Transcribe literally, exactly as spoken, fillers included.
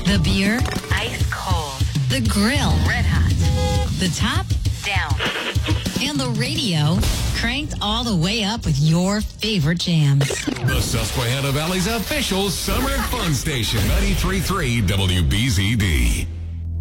The beer, ice cold. the grill, Red hot. the top, Down. and the radio cranked all the way up with your favorite jams. The Susquehanna Valley's official summer fun station, ninety-three point three W B Z D.